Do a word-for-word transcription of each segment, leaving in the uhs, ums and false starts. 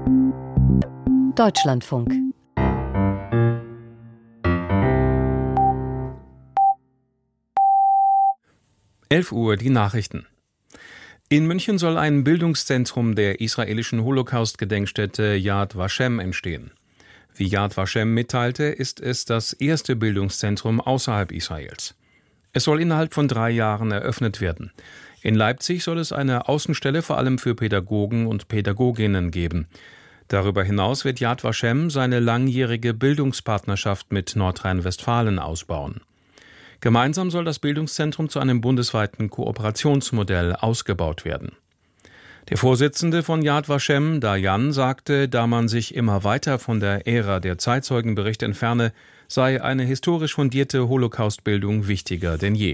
Deutschlandfunk. elf Uhr, die Nachrichten. In München soll ein Bildungszentrum der israelischen Holocaust-Gedenkstätte Yad Vashem entstehen. Wie Yad Vashem mitteilte, ist es das erste Bildungszentrum außerhalb Israels. Es soll innerhalb von drei Jahren eröffnet werden. In Leipzig soll es eine Außenstelle vor allem für Pädagogen und Pädagoginnen geben. Darüber hinaus wird Yad Vashem seine langjährige Bildungspartnerschaft mit Nordrhein-Westfalen ausbauen. Gemeinsam soll das Bildungszentrum zu einem bundesweiten Kooperationsmodell ausgebaut werden. Der Vorsitzende von Yad Vashem, Dayan, sagte, da man sich immer weiter von der Ära der Zeitzeugenberichte entferne, sei eine historisch fundierte Holocaustbildung wichtiger denn je.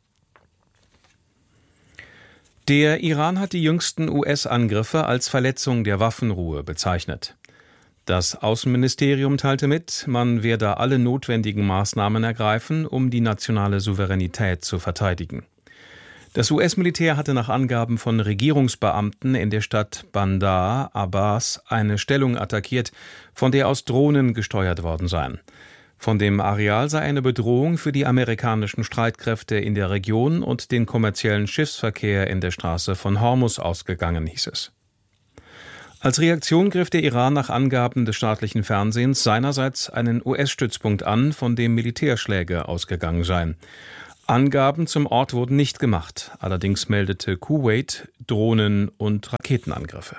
Der Iran hat die jüngsten U S-Angriffe als Verletzung der Waffenruhe bezeichnet. Das Außenministerium teilte mit, man werde alle notwendigen Maßnahmen ergreifen, um die nationale Souveränität zu verteidigen. Das U S-Militär hatte nach Angaben von Regierungsbeamten in der Stadt Bandar Abbas eine Stellung attackiert, von der aus Drohnen gesteuert worden seien. Von dem Areal sei eine Bedrohung für die amerikanischen Streitkräfte in der Region und den kommerziellen Schiffsverkehr in der Straße von Hormuz ausgegangen, hieß es. Als Reaktion griff der Iran nach Angaben des staatlichen Fernsehens seinerseits einen U S-Stützpunkt an, von dem Militärschläge ausgegangen seien. Angaben zum Ort wurden nicht gemacht, allerdings meldete Kuwait Drohnen- und Raketenangriffe.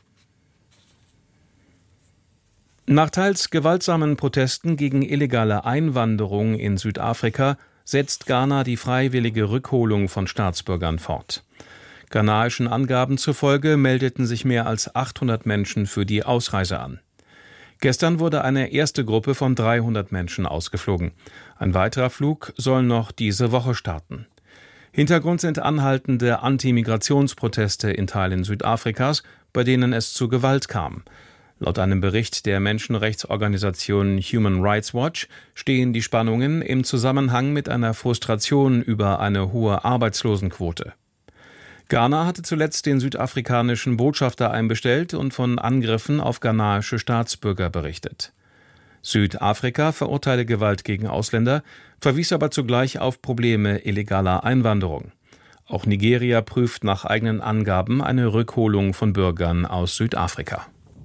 Nach teils gewaltsamen Protesten gegen illegale Einwanderung in Südafrika setzt Ghana die freiwillige Rückholung von Staatsbürgern fort. Ghanaischen Angaben zufolge meldeten sich mehr als achthundert Menschen für die Ausreise an. Gestern wurde eine erste Gruppe von dreihundert Menschen ausgeflogen. Ein weiterer Flug soll noch diese Woche starten. Hintergrund sind anhaltende Anti-Migrationsproteste in Teilen Südafrikas, bei denen es zu Gewalt kam. Laut einem Bericht der Menschenrechtsorganisation Human Rights Watch stehen die Spannungen im Zusammenhang mit einer Frustration über eine hohe Arbeitslosenquote. Ghana hatte zuletzt den südafrikanischen Botschafter einbestellt und von Angriffen auf ghanaische Staatsbürger berichtet. Südafrika verurteile Gewalt gegen Ausländer, verwies aber zugleich auf Probleme illegaler Einwanderung. Auch Nigeria prüft nach eigenen Angaben eine Rückholung von Bürgern aus Südafrika.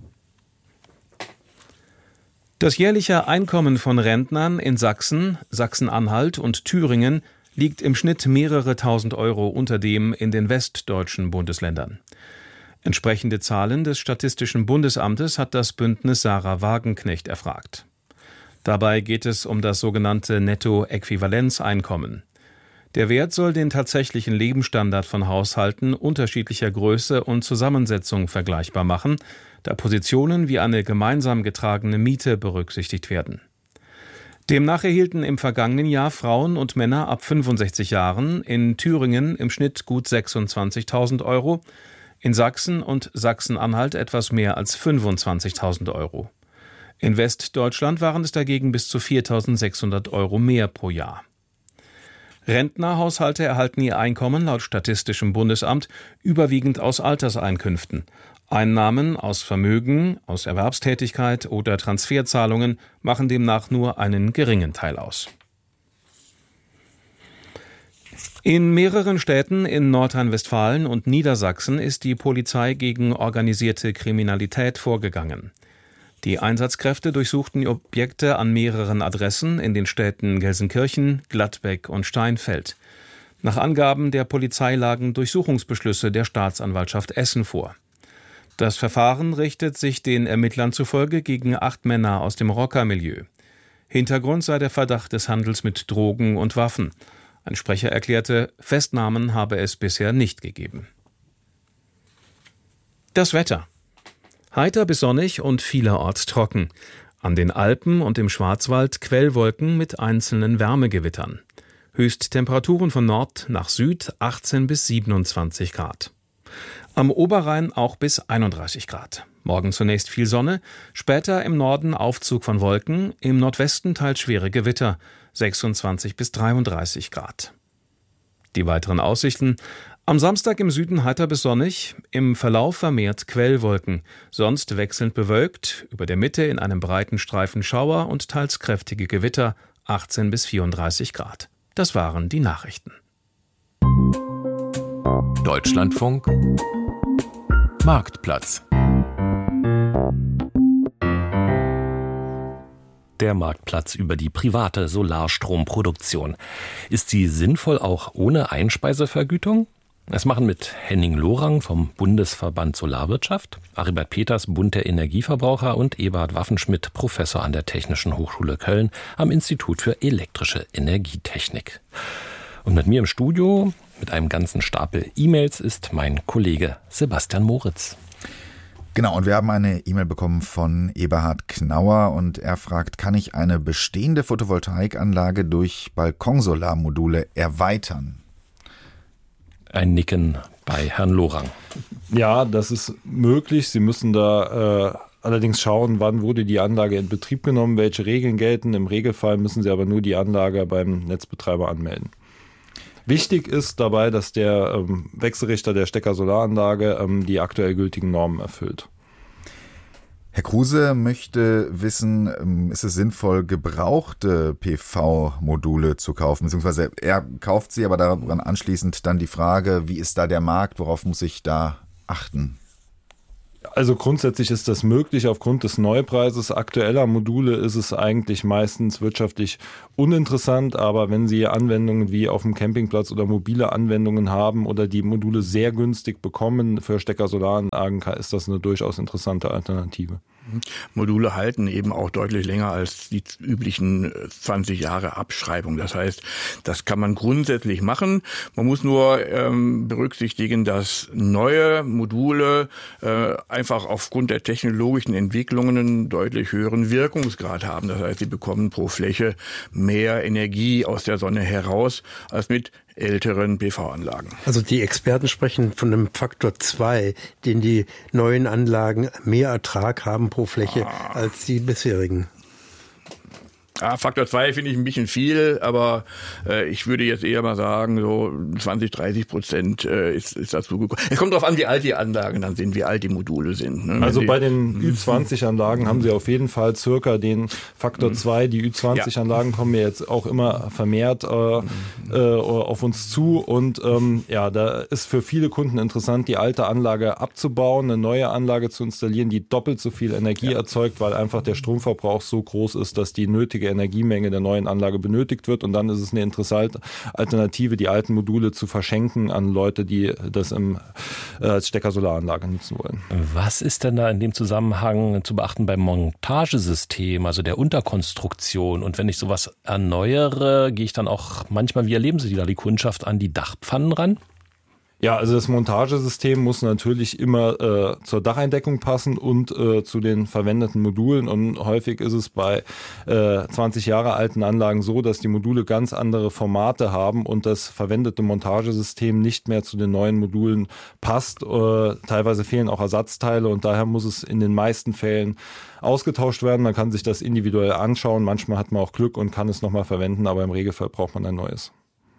Das jährliche Einkommen von Rentnern in Sachsen, Sachsen-Anhalt und Thüringen liegt im Schnitt mehrere tausend Euro unter dem in den westdeutschen Bundesländern. Entsprechende Zahlen des Statistischen Bundesamtes hat das Bündnis Sarah Wagenknecht erfragt. Dabei geht es um das sogenannte Nettoäquivalenzeinkommen. Der Wert soll den tatsächlichen Lebensstandard von Haushalten unterschiedlicher Größe und Zusammensetzung vergleichbar machen, da Positionen wie eine gemeinsam getragene Miete berücksichtigt werden. Demnach erhielten im vergangenen Jahr Frauen und Männer ab fünfundsechzig Jahren in Thüringen im Schnitt gut sechsundzwanzigtausend Euro, in Sachsen und Sachsen-Anhalt etwas mehr als fünfundzwanzigtausend Euro. In Westdeutschland waren es dagegen bis zu viertausendsechshundert Euro mehr pro Jahr. Rentnerhaushalte erhalten ihr Einkommen laut Statistischem Bundesamt überwiegend aus Alterseinkünften. Einnahmen aus Vermögen, aus Erwerbstätigkeit oder Transferzahlungen machen demnach nur einen geringen Teil aus. In mehreren Städten in Nordrhein-Westfalen und Niedersachsen ist die Polizei gegen organisierte Kriminalität vorgegangen. Die Einsatzkräfte durchsuchten Objekte an mehreren Adressen in den Städten Gelsenkirchen, Gladbeck und Steinfeld. Nach Angaben der Polizei lagen Durchsuchungsbeschlüsse der Staatsanwaltschaft Essen vor. Das Verfahren richtet sich den Ermittlern zufolge gegen acht Männer aus dem Rockermilieu. Hintergrund sei der Verdacht des Handels mit Drogen und Waffen. Ein Sprecher erklärte, Festnahmen habe es bisher nicht gegeben. Das Wetter. Heiter bis sonnig und vielerorts trocken. An den Alpen und im Schwarzwald Quellwolken mit einzelnen Wärmegewittern. Höchsttemperaturen von Nord nach Süd achtzehn bis siebenundzwanzig Grad. Am Oberrhein auch bis einunddreißig Grad. Morgen zunächst viel Sonne, später im Norden Aufzug von Wolken, im Nordwesten teils schwere Gewitter, sechsundzwanzig bis dreiunddreißig Grad. Die weiteren Aussichten: Am Samstag im Süden heiter bis sonnig, im Verlauf vermehrt Quellwolken, sonst wechselnd bewölkt, über der Mitte in einem breiten Streifen Schauer und teils kräftige Gewitter, achtzehn bis vierunddreißig Grad. Das waren die Nachrichten. Deutschlandfunk Marktplatz. Der Marktplatz über die private Solarstromproduktion. Ist sie sinnvoll auch ohne Einspeisevergütung? Es machen mit Henning Lorang vom Bundesverband Solarwirtschaft, Aribert Peters, Bund der Energieverbraucher und Eberhard Waffenschmidt, Professor an der Technischen Hochschule Köln am Institut für elektrische Energietechnik. Und mit mir im Studio, mit einem ganzen Stapel E-Mails, ist mein Kollege Sebastian Moritz. Genau, und wir haben eine E-Mail bekommen von Eberhard Knauer und er fragt, kann ich eine bestehende Photovoltaikanlage durch Balkonsolarmodule erweitern? Ein Nicken bei Herrn Lorang. Ja, das ist möglich. Sie müssen da äh, allerdings schauen, wann wurde die Anlage in Betrieb genommen, welche Regeln gelten. Im Regelfall müssen Sie aber nur die Anlage beim Netzbetreiber anmelden. Wichtig ist dabei, dass der ähm, Wechselrichter der Stecker-Solaranlage ähm, die aktuell gültigen Normen erfüllt. Herr Kruse möchte wissen, ist es sinnvoll, gebrauchte P V-Module zu kaufen? Beziehungsweise er kauft sie, aber daran anschließend dann die Frage, wie ist da der Markt, worauf muss ich da achten? Also grundsätzlich ist das möglich. Aufgrund des Neupreises aktueller Module ist es eigentlich meistens wirtschaftlich uninteressant. Aber wenn Sie Anwendungen wie auf dem Campingplatz oder mobile Anwendungen haben oder die Module sehr günstig bekommen für Stecker-Solaranlagen, ist das eine durchaus interessante Alternative. Module halten eben auch deutlich länger als die üblichen zwanzig Jahre Abschreibung. Das heißt, das kann man grundsätzlich machen. Man muss nur ähm, berücksichtigen, dass neue Module äh, einfach aufgrund der technologischen Entwicklungen einen deutlich höheren Wirkungsgrad haben. Das heißt, sie bekommen pro Fläche mehr Energie aus der Sonne heraus als mit älteren P V-Anlagen. Also die Experten sprechen von einem Faktor zwei, den die neuen Anlagen mehr Ertrag haben pro Fläche ah. als die bisherigen. Ja, Faktor zwei finde ich ein bisschen viel, aber äh, ich würde jetzt eher mal sagen, so zwanzig, dreißig Prozent äh, ist, ist dazu gekommen. Es kommt darauf an, wie alt die Anlagen dann sind, wie alt die Module sind. Ne? Also die, bei den Ü zwanzig Anlagen haben Sie auf jeden Fall circa den Faktor zwei. Die Ü zwanzig Anlagen ja. kommen ja jetzt auch immer vermehrt äh, äh, auf uns zu und ähm, ja, da ist für viele Kunden interessant, die alte Anlage abzubauen, eine neue Anlage zu installieren, die doppelt so viel Energie ja. erzeugt, weil einfach der Stromverbrauch so groß ist, dass die nötige Energiemenge der neuen Anlage benötigt wird und dann ist es eine interessante Alternative, die alten Module zu verschenken an Leute, die das im, äh, als Stecker-Solaranlage nutzen wollen. Was ist denn da in dem Zusammenhang zu beachten beim Montagesystem, also der Unterkonstruktion? Und wenn ich sowas erneuere, gehe ich dann auch manchmal, wie erleben Sie da die Kundschaft, an die Dachpfannen ran? Ja, also das Montagesystem muss natürlich immer äh, zur Dacheindeckung passen und äh, zu den verwendeten Modulen. Und häufig ist es bei äh, zwanzig Jahre alten Anlagen so, dass die Module ganz andere Formate haben und das verwendete Montagesystem nicht mehr zu den neuen Modulen passt. Äh, teilweise fehlen auch Ersatzteile und daher muss es in den meisten Fällen ausgetauscht werden. Man kann sich das individuell anschauen. Manchmal hat man auch Glück und kann es nochmal verwenden, aber im Regelfall braucht man ein neues.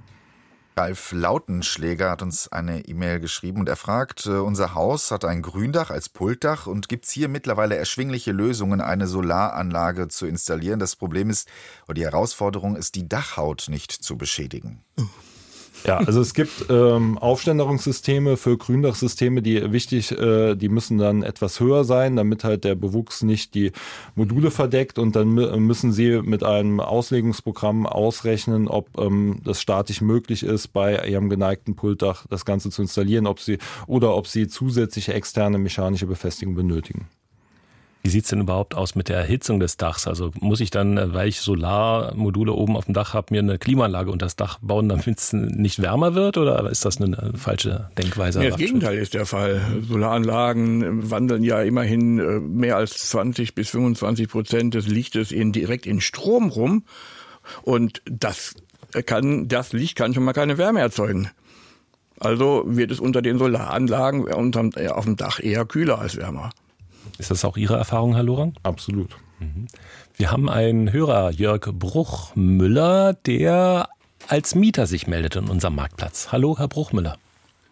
Ralf Lautenschläger hat uns eine E-Mail geschrieben und er fragt, unser Haus hat ein Gründach als Pultdach und gibt es hier mittlerweile erschwingliche Lösungen, eine Solaranlage zu installieren? Das Problem ist, oder die Herausforderung ist, die Dachhaut nicht zu beschädigen. Ja, also es gibt ähm, Aufständerungssysteme für Gründachsysteme, die wichtig, äh, die müssen dann etwas höher sein, damit halt der Bewuchs nicht die Module verdeckt und dann müssen Sie mit einem Auslegungsprogramm ausrechnen, ob ähm, das statisch möglich ist, bei Ihrem geneigten Pultdach das Ganze zu installieren, ob Sie oder ob Sie zusätzliche externe mechanische Befestigung benötigen. Wie sieht es denn überhaupt aus mit der Erhitzung des Dachs? Also muss ich dann, weil ich Solarmodule oben auf dem Dach habe, mir eine Klimaanlage unter das Dach bauen, damit es nicht wärmer wird? Oder ist das eine falsche Denkweise? Ja, das Gegenteil ist der Fall. Solaranlagen wandeln ja immerhin mehr als zwanzig bis fünfundzwanzig Prozent des Lichtes in, direkt in Strom rum. Und das kann, das Licht kann schon mal keine Wärme erzeugen. Also wird es unter den Solaranlagen unterm, auf dem Dach eher kühler als wärmer. Ist das auch Ihre Erfahrung, Herr Lorang? Absolut. Mhm. Wir haben einen Hörer, Jörg Bruchmüller, der als Mieter sich meldet in unserem Marktplatz. Hallo, Herr Bruchmüller.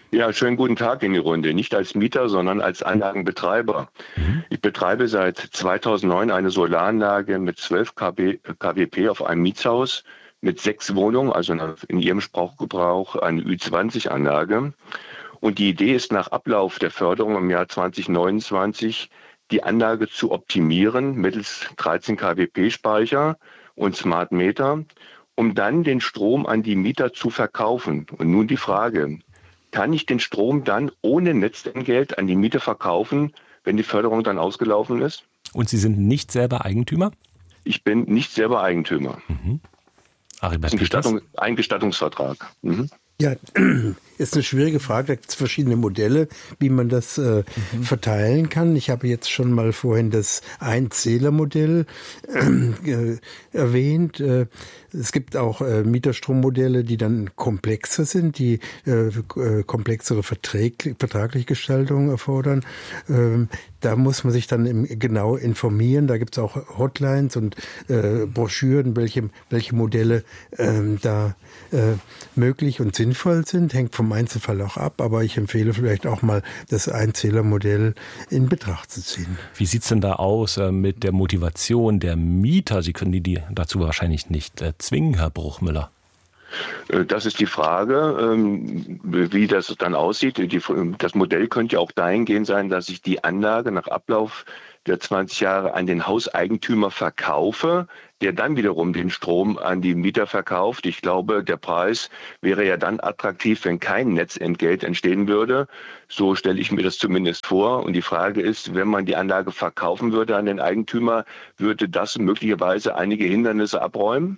Ja, schönen guten Tag in die Runde. Nicht als Mieter, sondern als Anlagenbetreiber. Mhm. Ich betreibe seit zweitausendneun eine Solaranlage mit zwölf Kilowatt auf einem Mietshaus mit sechs Wohnungen, also in Ihrem Sprachgebrauch eine Ü zwanzig Anlage. Und die Idee ist, nach Ablauf der Förderung im Jahr zwanzig neunundzwanzig die Anlage zu optimieren mittels dreizehn Kilowatt Speicher und Smart Meter, um dann den Strom an die Mieter zu verkaufen. Und nun die Frage: Kann ich den Strom dann ohne Netzentgelt an die Mieter verkaufen, wenn die Förderung dann ausgelaufen ist? Und Sie sind nicht selber Eigentümer? Ich bin nicht selber Eigentümer. Mhm. Das ist ein, Gestattung, ein Gestattungsvertrag. Mhm. Ja, ist eine schwierige Frage. Da gibt es verschiedene Modelle, wie man das äh, mhm. verteilen kann. Ich habe jetzt schon mal vorhin das Einzählermodell äh, erwähnt. Äh, es gibt auch äh, Mieterstrommodelle, die dann komplexer sind, die äh, komplexere Verträglich, vertragliche Gestaltung erfordern. Ähm, da muss man sich dann im, genau informieren. Da gibt es auch Hotlines und äh, Broschüren, welche, welche Modelle äh, da äh, möglich und sinnvoll sind. Hängt vom Einzelfall auch ab, aber ich empfehle vielleicht auch mal das Einzählermodell in Betracht zu ziehen. Wie sieht's denn da aus äh, mit der Motivation der Mieter? Sie können die, die dazu wahrscheinlich nicht äh, zwingen, Herr Bruchmüller. Das ist die Frage, wie das dann aussieht. Das Modell könnte ja auch dahingehend sein, dass ich die Anlage nach Ablauf der zwanzig Jahre an den Hauseigentümer verkaufe, der dann wiederum den Strom an die Mieter verkauft. Ich glaube, der Preis wäre ja dann attraktiv, wenn kein Netzentgelt entstehen würde. So stelle ich mir das zumindest vor. Und die Frage ist, wenn man die Anlage verkaufen würde an den Eigentümer, würde das möglicherweise einige Hindernisse abräumen?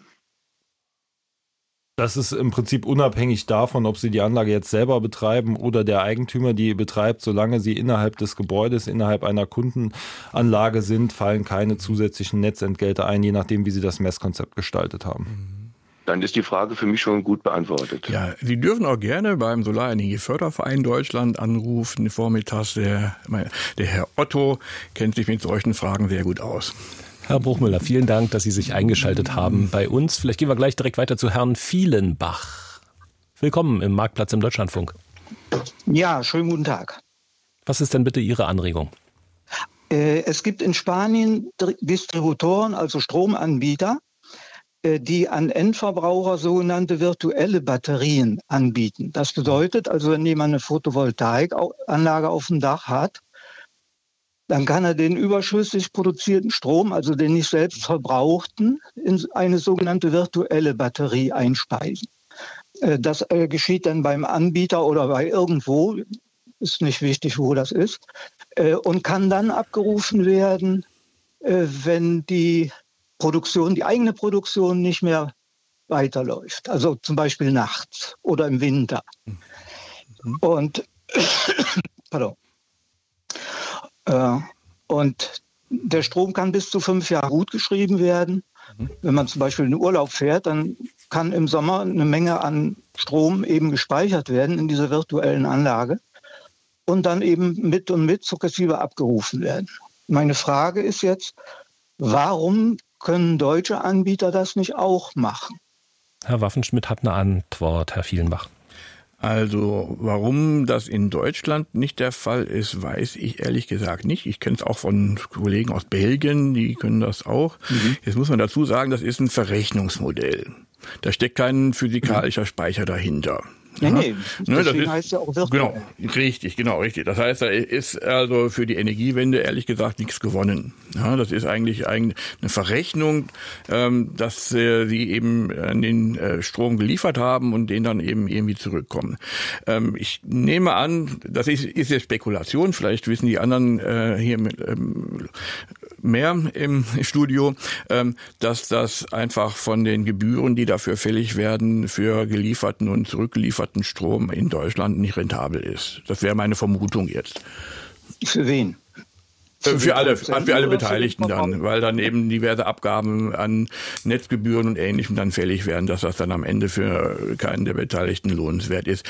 Das ist im Prinzip unabhängig davon, ob Sie die Anlage jetzt selber betreiben oder der Eigentümer die betreibt. Solange Sie innerhalb des Gebäudes, innerhalb einer Kundenanlage sind, fallen keine zusätzlichen Netzentgelte ein, je nachdem, wie Sie das Messkonzept gestaltet haben. Dann ist die Frage für mich schon gut beantwortet. Ja, Sie dürfen auch gerne beim Solarenergieförderverein Deutschland anrufen. Vormittags der, der Herr Otto kennt sich mit solchen Fragen sehr gut aus. Herr Bruchmüller, vielen Dank, dass Sie sich eingeschaltet haben bei uns. Vielleicht gehen wir gleich direkt weiter zu Herrn Vielenbach. Willkommen im Marktplatz im Deutschlandfunk. Ja, schönen guten Tag. Was ist denn bitte Ihre Anregung? Äh, es gibt in Spanien Distributoren, also Stromanbieter, äh, die an Endverbraucher sogenannte virtuelle Batterien anbieten. Das bedeutet also, wenn jemand eine Photovoltaikanlage auf dem Dach hat, dann kann er den überschüssig produzierten Strom, also den nicht selbst verbrauchten, in eine sogenannte virtuelle Batterie einspeisen. Das geschieht dann beim Anbieter oder bei irgendwo, ist nicht wichtig, wo das ist, und kann dann abgerufen werden, wenn die Produktion, die eigene Produktion nicht mehr weiterläuft. Also zum Beispiel nachts oder im Winter. Mhm. Und, pardon. Und der Strom kann bis zu fünf Jahre gut geschrieben werden. Mhm. Wenn man zum Beispiel in den Urlaub fährt, dann kann im Sommer eine Menge an Strom eben gespeichert werden in dieser virtuellen Anlage und dann eben mit und mit sukzessive abgerufen werden. Meine Frage ist jetzt, warum können deutsche Anbieter das nicht auch machen? Herr Waffenschmidt hat eine Antwort, Herr Vielenbach. Also warum das in Deutschland nicht der Fall ist, weiß ich ehrlich gesagt nicht. Ich kenne es auch von Kollegen aus Belgien, die können das auch. Mhm. Jetzt muss man dazu sagen, das ist ein Verrechnungsmodell. Da steckt kein physikalischer Speicher dahinter. Ja, nee, deswegen ne, das ist, heißt ja auch virtuell. Genau, richtig, genau, richtig. Das heißt, da ist also für die Energiewende ehrlich gesagt nichts gewonnen. Ja, das ist eigentlich eine Verrechnung, ähm, dass äh, sie eben an den äh, Strom geliefert haben und den dann eben irgendwie zurückkommen. Ähm, ich nehme an, das ist, ist ja Spekulation, vielleicht wissen die anderen äh, hier mit, ähm, mehr im Studio, ähm, dass das einfach von den Gebühren, die dafür fällig werden, für gelieferten und zurückgelieferten Strom in Deutschland nicht rentabel ist. Das wäre meine Vermutung jetzt. Für wen? Für, für alle, für alle Beteiligten dann, weil dann eben diverse Abgaben an Netzgebühren und Ähnlichem dann fällig werden, dass das dann am Ende für keinen der Beteiligten lohnenswert ist.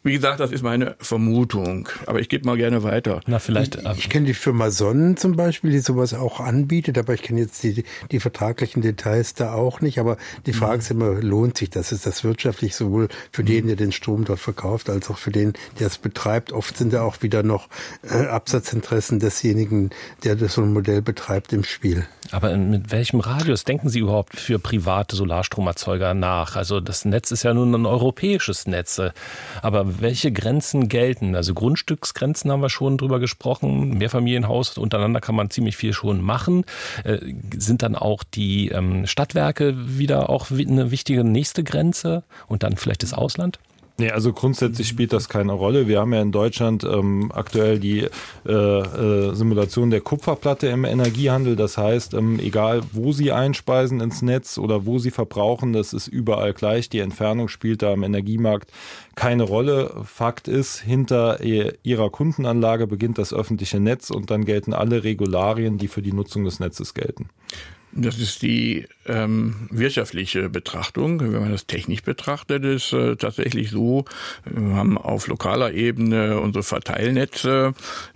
Wie gesagt, das ist meine Vermutung, aber ich gebe mal gerne weiter. Na, vielleicht. Ich, ich kenne die Firma Sonnen zum Beispiel, die sowas auch anbietet, aber ich kenne jetzt die, die vertraglichen Details da auch nicht. Aber die Frage ist immer, lohnt sich das? Ist das wirtschaftlich sowohl für den, der den Strom dort verkauft, als auch für den, der es betreibt? Oft sind da auch wieder noch äh, Absatzinteressen desjenigen, der das so ein Modell betreibt, im Spiel. Aber mit welchem Radius denken Sie überhaupt für private Solarstromerzeuger nach? Also das Netz ist ja nun ein europäisches Netz. Aber welche Grenzen gelten? Also Grundstücksgrenzen haben wir schon drüber gesprochen. Mehrfamilienhaus untereinander kann man ziemlich viel schon machen. Äh, sind dann auch die ähm, Stadtwerke wieder auch eine wichtige nächste Grenze und dann vielleicht das Ausland? Nee, also grundsätzlich spielt das keine Rolle. Wir haben ja in Deutschland ähm, aktuell die äh, äh, Simulation der Kupferplatte im Energiehandel. Das heißt, ähm, egal wo Sie einspeisen ins Netz oder wo Sie verbrauchen, das ist überall gleich. Die Entfernung spielt da im Energiemarkt keine Rolle. Fakt ist, hinter Ihrer Kundenanlage beginnt das öffentliche Netz und dann gelten alle Regularien, die für die Nutzung des Netzes gelten. Das ist die ähm, wirtschaftliche Betrachtung. Wenn man das technisch betrachtet, ist äh, tatsächlich so, wir haben auf lokaler Ebene unsere Verteilnetze.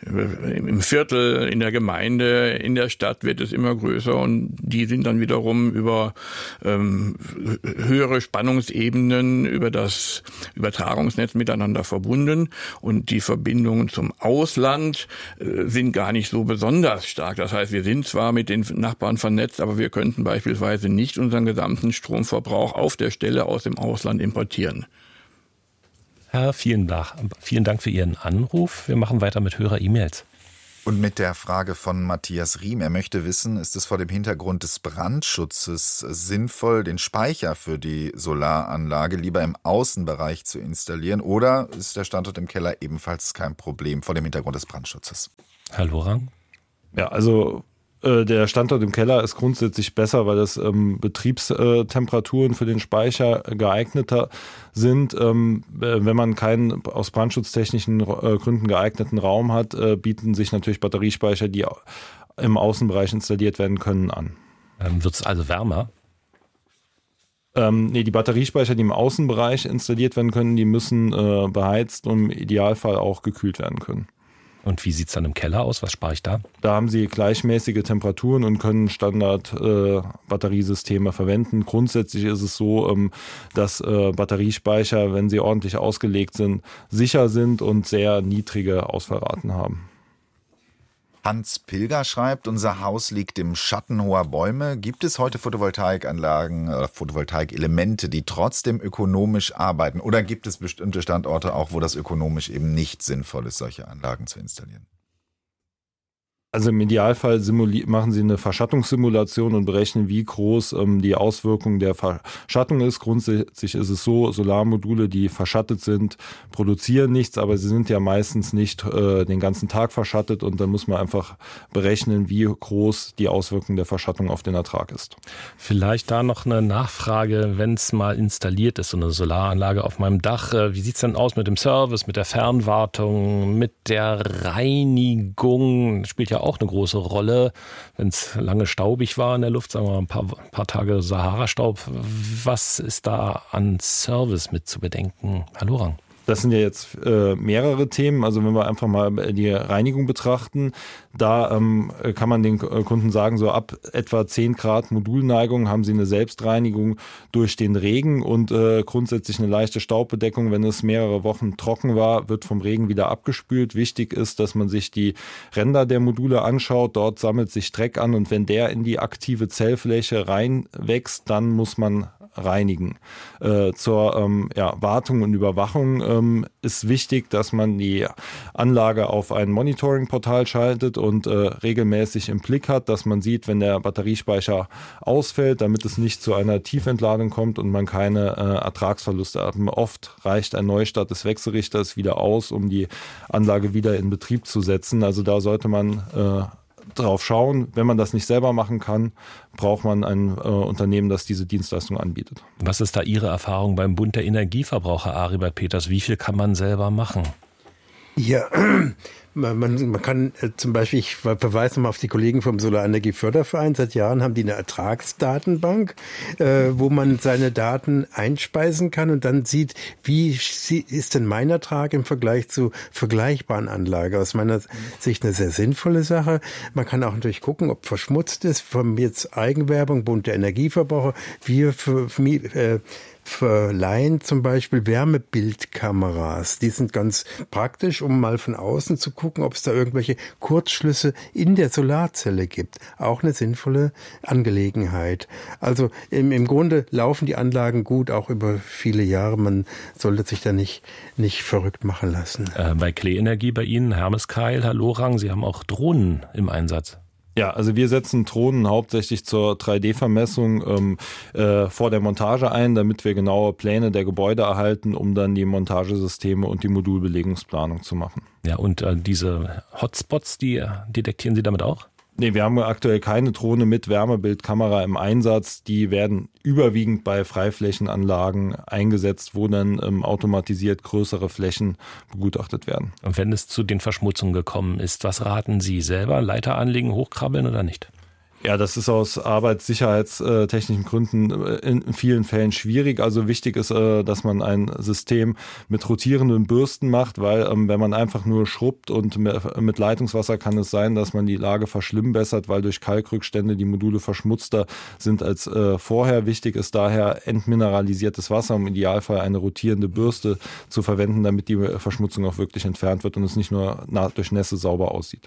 Im Viertel, in der Gemeinde, in der Stadt wird es immer größer und die sind dann wiederum über ähm, höhere Spannungsebenen, über das Übertragungsnetz miteinander verbunden und die Verbindungen zum Ausland äh, sind gar nicht so besonders stark. Das heißt, wir sind zwar mit den Nachbarn vernetzt, aber wir könnten beispielsweise nicht unseren gesamten Stromverbrauch auf der Stelle aus dem Ausland importieren. Herr, vielen Dank, vielen Dank für Ihren Anruf. Wir machen weiter mit Hörer-E-Mails. Und mit der Frage von Matthias Riem. Er möchte wissen, ist es vor dem Hintergrund des Brandschutzes sinnvoll, den Speicher für die Solaranlage lieber im Außenbereich zu installieren? Oder ist der Standort im Keller ebenfalls kein Problem vor dem Hintergrund des Brandschutzes? Herr Lorang? Ja, also der Standort im Keller ist grundsätzlich besser, weil das ähm, Betriebstemperaturen für den Speicher geeigneter sind. Ähm, wenn man keinen aus brandschutztechnischen äh, Gründen geeigneten Raum hat, äh, bieten sich natürlich Batteriespeicher, die im Außenbereich installiert werden können, an. Ähm, wird es also wärmer? Ähm, nee, die Batteriespeicher, die im Außenbereich installiert werden können, die müssen äh, beheizt und im Idealfall auch gekühlt werden können. Und wie sieht es dann im Keller aus? Was spare ich da? Da haben Sie gleichmäßige Temperaturen und können Standard-Batteriesysteme äh, verwenden. Grundsätzlich ist es so, ähm, dass äh, Batteriespeicher, wenn sie ordentlich ausgelegt sind, sicher sind und sehr niedrige Ausfallraten haben. Hans Pilger schreibt, unser Haus liegt im Schatten hoher Bäume. Gibt es heute Photovoltaikanlagen, äh, Photovoltaikelemente, die trotzdem ökonomisch arbeiten? Oder gibt es bestimmte Standorte auch, wo das ökonomisch eben nicht sinnvoll ist, solche Anlagen zu installieren? Also im Idealfall simuli- machen Sie eine Verschattungssimulation und berechnen, wie groß ähm, die Auswirkung der Verschattung ist. Grundsätzlich ist es so, Solarmodule, die verschattet sind, produzieren nichts, aber sie sind ja meistens nicht äh, den ganzen Tag verschattet und dann muss man einfach berechnen, wie groß die Auswirkung der Verschattung auf den Ertrag ist. Vielleicht da noch eine Nachfrage, wenn es mal installiert ist, so eine Solaranlage auf meinem Dach. Wie sieht es denn aus mit dem Service, mit der Fernwartung, mit der Reinigung? Das spielt ja auch eine große Rolle, wenn es lange staubig war in der Luft, sagen wir mal ein paar, paar Tage Sahara-Staub. Was ist da an Service mit zu bedenken? Herr Lorang? Das sind ja jetzt äh, mehrere Themen. Also wenn wir einfach mal die Reinigung betrachten, da ähm, kann man den Kunden sagen, so ab etwa zehn Grad Modulneigung haben sie eine Selbstreinigung durch den Regen und äh, grundsätzlich eine leichte Staubbedeckung. Wenn es mehrere Wochen trocken war, wird vom Regen wieder abgespült. Wichtig ist, dass man sich die Ränder der Module anschaut. Dort sammelt sich Dreck an und wenn der in die aktive Zellfläche reinwächst, dann muss man reinigen. Äh, zur ähm, ja, Wartung und Überwachung ähm, ist wichtig, dass man die Anlage auf ein Monitoring-Portal schaltet und äh, regelmäßig im Blick hat, dass man sieht, wenn der Batteriespeicher ausfällt, damit es nicht zu einer Tiefentladung kommt und man keine äh, Ertragsverluste hat. Oft reicht ein Neustart des Wechselrichters wieder aus, um die Anlage wieder in Betrieb zu setzen. Also da sollte man äh, drauf schauen. Wenn man das nicht selber machen kann, braucht man ein äh, Unternehmen, das diese Dienstleistung anbietet. Was ist da Ihre Erfahrung beim Bund der Energieverbraucher, Aribert Peters? Wie viel kann man selber machen? Ja, man, man kann äh, zum Beispiel, ich verweise nochmal auf die Kollegen vom Solarenergieförderverein, seit Jahren haben die eine Ertragsdatenbank, äh, wo man seine Daten einspeisen kann und dann sieht, wie ist denn mein Ertrag im Vergleich zu vergleichbaren Anlagen. Aus meiner Sicht eine sehr sinnvolle Sache. Man kann auch natürlich gucken, ob verschmutzt ist, von jetzt Eigenwerbung, Bund der Energieverbraucher, wir für, für, äh, verleihen zum Beispiel Wärmebildkameras. Die sind ganz praktisch, um mal von außen zu gucken, ob es da irgendwelche Kurzschlüsse in der Solarzelle gibt. Auch eine sinnvolle Angelegenheit. Also im, im Grunde laufen die Anlagen gut, auch über viele Jahre. Man sollte sich da nicht, nicht verrückt machen lassen. Äh, bei Klee Energie bei Ihnen, Hermes Keil, Herr Lorang, Sie haben auch Drohnen im Einsatz. Ja, also wir setzen Drohnen hauptsächlich zur drei D Vermessung ähm, äh, vor der Montage ein, damit wir genaue Pläne der Gebäude erhalten, um dann die Montagesysteme und die Modulbelegungsplanung zu machen. Ja, und äh, diese Hotspots, die detektieren Sie damit auch? Nee, wir haben aktuell keine Drohne mit Wärmebildkamera im Einsatz. Die werden überwiegend bei Freiflächenanlagen eingesetzt, wo dann ähm, automatisiert größere Flächen begutachtet werden. Und wenn es zu den Verschmutzungen gekommen ist, was raten Sie selber? Leiter anlegen, hochkrabbeln oder nicht? Ja, das ist aus arbeitssicherheitstechnischen Gründen in vielen Fällen schwierig. Also wichtig ist, dass man ein System mit rotierenden Bürsten macht, weil wenn man einfach nur schrubbt und mit Leitungswasser kann es sein, dass man die Lage verschlimmbessert, weil durch Kalkrückstände die Module verschmutzter sind als vorher. Wichtig ist daher entmineralisiertes Wasser, im Idealfall eine rotierende Bürste zu verwenden, damit die Verschmutzung auch wirklich entfernt wird und es nicht nur durch Nässe sauber aussieht.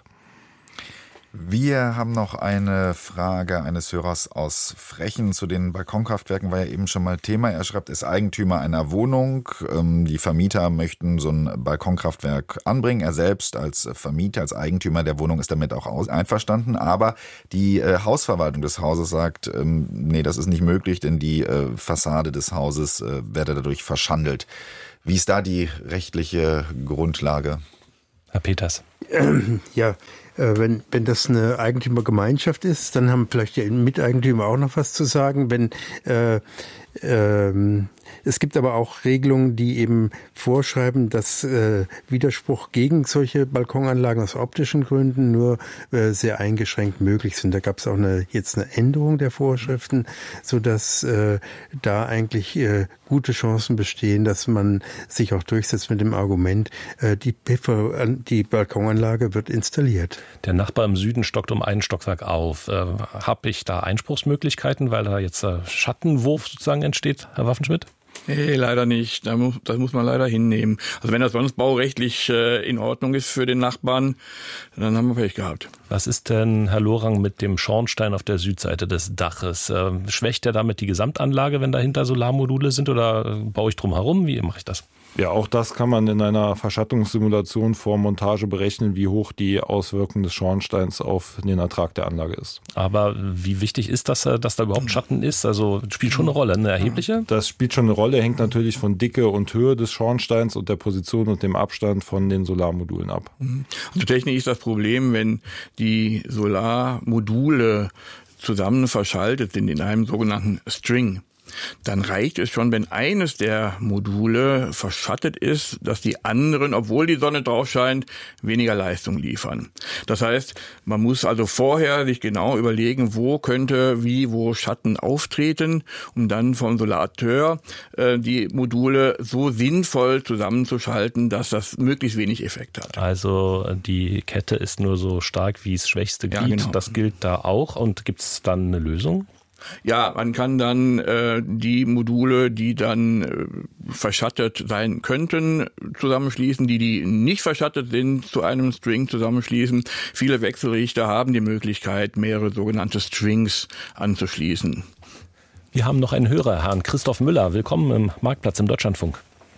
Wir haben noch eine Frage eines Hörers aus Frechen zu den Balkonkraftwerken, war ja eben schon mal Thema. Er schreibt, er ist Eigentümer einer Wohnung. Die Vermieter möchten so ein Balkonkraftwerk anbringen. Er selbst als Vermieter, als Eigentümer der Wohnung ist damit auch einverstanden. Aber die Hausverwaltung des Hauses sagt, nee, das ist nicht möglich, denn die Fassade des Hauses werde dadurch verschandelt. Wie ist da die rechtliche Grundlage? Herr Peters. Ähm, ja, Wenn, wenn das eine Eigentümergemeinschaft ist, dann haben vielleicht die Miteigentümer auch noch was zu sagen. Wenn äh, ähm, es gibt aber auch Regelungen, die eben vorschreiben, dass äh, Widerspruch gegen solche Balkonanlagen aus optischen Gründen nur äh, sehr eingeschränkt möglich sind. Da gab es auch eine, jetzt eine Änderung der Vorschriften, sodass äh, da eigentlich äh, gute Chancen bestehen, dass man sich auch durchsetzt mit dem Argument, äh, die, die Balkonanlage wird installiert. Der Nachbar im Süden stockt um einen Stockwerk auf. Äh, Habe ich da Einspruchsmöglichkeiten, weil da jetzt äh, Schattenwurf sozusagen entsteht, Herr Waffenschmidt? Nee, leider nicht. Da muss, das muss man leider hinnehmen. Also wenn das sonst baurechtlich äh, in Ordnung ist für den Nachbarn, dann haben wir Pech gehabt. Was ist denn, Herr Lorang, mit dem Schornstein auf der Südseite des Daches? Äh, schwächt der damit die Gesamtanlage, wenn dahinter Solarmodule sind, oder äh, baue ich drum herum? Wie mache ich das? Ja, auch das kann man in einer Verschattungssimulation vor Montage berechnen, wie hoch die Auswirkung des Schornsteins auf den Ertrag der Anlage ist. Aber wie wichtig ist das, dass da überhaupt Schatten ist? Also spielt schon eine Rolle, eine erhebliche? Das spielt schon eine Rolle, hängt natürlich von Dicke und Höhe des Schornsteins und der Position und dem Abstand von den Solarmodulen ab. Also technisch ist das Problem, wenn die Solarmodule zusammen verschaltet sind in einem sogenannten String. Dann reicht es schon, wenn eines der Module verschattet ist, dass die anderen, obwohl die Sonne drauf scheint, weniger Leistung liefern. Das heißt, man muss also vorher sich genau überlegen, wo könnte wie wo Schatten auftreten, um dann vom Solateur äh, die Module so sinnvoll zusammenzuschalten, dass das möglichst wenig Effekt hat. Also die Kette ist nur so stark wie das schwächste Glied. Ja, genau. Das gilt da auch. Und gibt es dann eine Lösung? Ja, man kann dann äh, die Module, die dann äh, verschattet sein könnten, zusammenschließen, die, die nicht verschattet sind, zu einem String zusammenschließen. Viele Wechselrichter haben die Möglichkeit, mehrere sogenannte Strings anzuschließen. Wir haben noch einen Hörer, Herrn Christoph Müller. Willkommen im Marktplatz im Deutschlandfunk.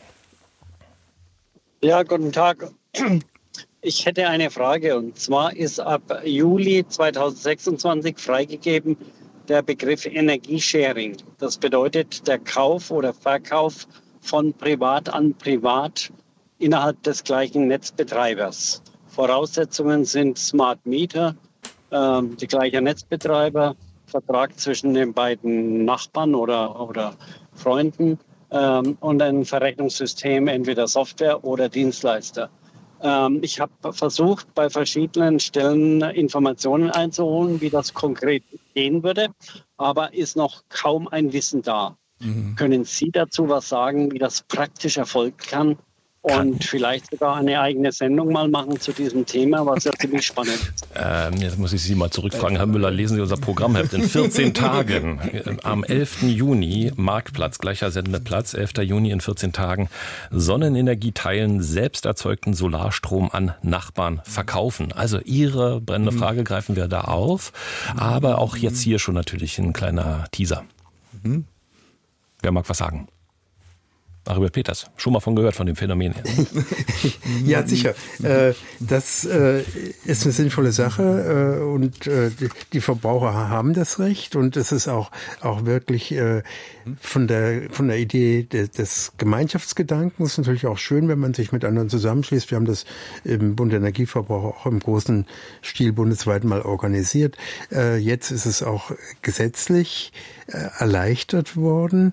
Ja, guten Tag. Ich hätte eine Frage, und zwar ist ab Juli zweitausendsechsundzwanzig freigegeben der Begriff Energiesharing. Das bedeutet der Kauf oder Verkauf von Privat an Privat innerhalb des gleichen Netzbetreibers. Voraussetzungen sind Smart Meter, äh, die gleiche Netzbetreiber, Vertrag zwischen den beiden Nachbarn oder, oder Freunden ähm, und ein Verrechnungssystem, entweder Software oder Dienstleister. Ähm, ich habe versucht, bei verschiedenen Stellen Informationen einzuholen, wie das konkret gehen würde, aber ist noch kaum ein Wissen da. Mhm. Können Sie dazu was sagen, wie das praktisch erfolgen kann? Und vielleicht sogar eine eigene Sendung mal machen zu diesem Thema, was ja ziemlich spannend ist. Ähm, jetzt muss ich Sie mal zurückfragen, Herr Müller, lesen Sie unser Programmheft in vierzehn Tagen. Am elften Juni, Marktplatz, gleicher Sendeplatz, elfter Juni in vierzehn Tagen. Sonnenenergie teilen, selbst erzeugten Solarstrom an Nachbarn verkaufen. Also Ihre brennende Frage greifen wir da auf. Aber auch jetzt hier schon natürlich ein kleiner Teaser. Mhm. Wer mag was sagen? Aribert Peters, schon mal von gehört, von dem Phänomen. Ja, sicher. Das ist eine sinnvolle Sache und die Verbraucher haben das Recht und es ist auch, auch wirklich von der, von der Idee des Gemeinschaftsgedankens natürlich auch schön, wenn man sich mit anderen zusammenschließt. Wir haben das im Bund der Energieverbraucher auch im großen Stil bundesweit mal organisiert. Jetzt ist es auch gesetzlich erleichtert worden.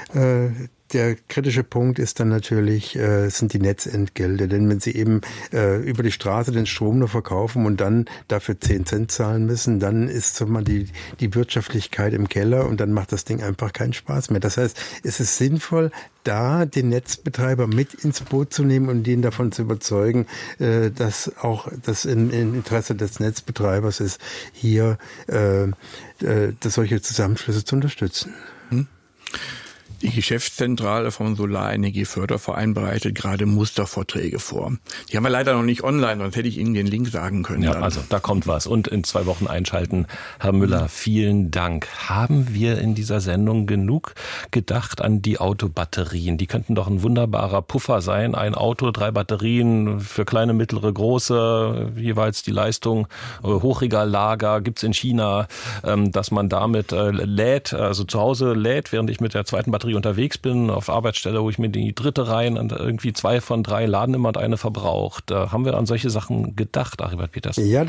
Der kritische Punkt ist dann natürlich, äh, sind die Netzentgelte. Denn wenn Sie eben äh, über die Straße den Strom nur verkaufen und dann dafür zehn Cent zahlen müssen, dann ist so mal die, die Wirtschaftlichkeit im Keller und dann macht das Ding einfach keinen Spaß mehr. Das heißt, es ist sinnvoll, da den Netzbetreiber mit ins Boot zu nehmen und ihn davon zu überzeugen, äh, dass auch das im, im Interesse des Netzbetreibers ist, hier äh, äh, solche Zusammenschlüsse zu unterstützen. Hm? Die Geschäftszentrale vom Solarenergieförderverein bereitet gerade Mustervorträge vor. Die haben wir leider noch nicht online, sonst hätte ich Ihnen den Link sagen können. Ja, dann. also da kommt was. Und in zwei Wochen einschalten. Herr Müller, vielen Dank. Haben wir in dieser Sendung genug gedacht an die Autobatterien? Die könnten doch ein wunderbarer Puffer sein. Ein Auto, drei Batterien für kleine, mittlere, große, jeweils die Leistung. Hochregallager gibt's in China, dass man damit lädt, also zu Hause lädt, während ich mit der zweiten Batterie unterwegs bin, auf Arbeitsstelle, wo ich mir die dritte rein und irgendwie zwei von drei laden immer und eine verbraucht. Da haben wir an solche Sachen gedacht, Aribert Peters. Ja,